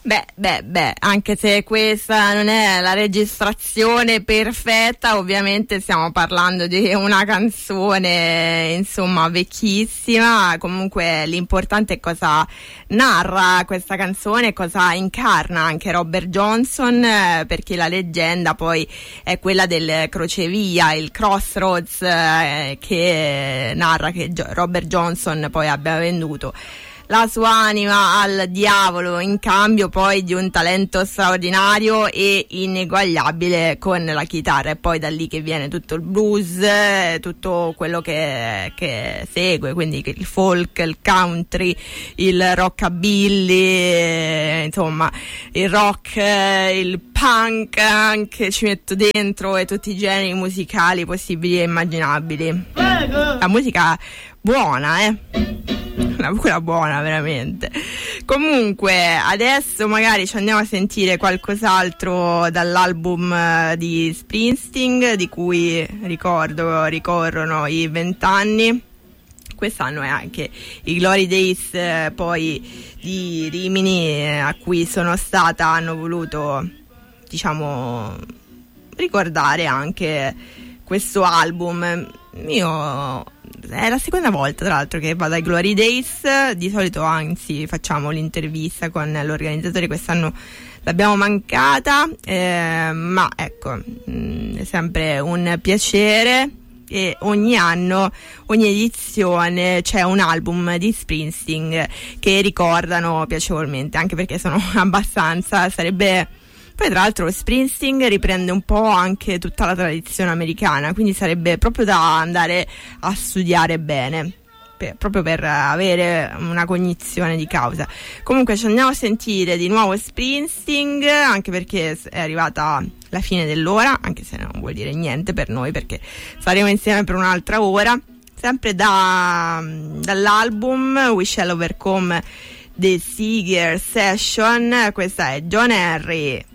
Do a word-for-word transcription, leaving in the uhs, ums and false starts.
Beh, beh, beh, anche se questa non è la registrazione perfetta, ovviamente stiamo parlando di una canzone, insomma, vecchissima. Comunque l'importante è cosa narra questa canzone, cosa incarna anche Robert Johnson, eh, perché la leggenda poi è quella del crocevia, il Crossroads, eh, che narra che Robert Johnson poi abbia venduto la sua anima al diavolo in cambio poi di un talento straordinario e ineguagliabile con la chitarra. E poi da lì che viene tutto il blues, tutto quello che, che segue, quindi il folk, il country, il rockabilly, insomma il rock, il punk anche ci metto dentro, e tutti i generi musicali possibili e immaginabili. La musica buona, eh quella buona veramente. Comunque adesso magari ci andiamo a sentire qualcos'altro dall'album di Springsteen, di cui ricordo ricorrono i vent'anni. Quest'anno è anche i Glory Days, eh, poi di Rimini, eh, a cui sono stata, hanno voluto, diciamo, ricordare anche questo album. Io è la seconda volta tra l'altro che vado ai Glory Days, di solito anzi facciamo l'intervista con l'organizzatore, quest'anno l'abbiamo mancata, eh, ma ecco, mh, è sempre un piacere, e ogni anno, ogni edizione c'è un album di Springsteen che ricordano piacevolmente, anche perché sono abbastanza, sarebbe... Poi tra l'altro Springsteen riprende un po' anche tutta la tradizione americana, quindi sarebbe proprio da andare a studiare bene, per, proprio per avere una cognizione di causa. Comunque ci andiamo a sentire di nuovo Springsteen, anche perché è arrivata la fine dell'ora, anche se non vuol dire niente per noi perché saremo insieme per un'altra ora, sempre da, dall'album We Shall Overcome The Seeger Session. Questa è John Henry.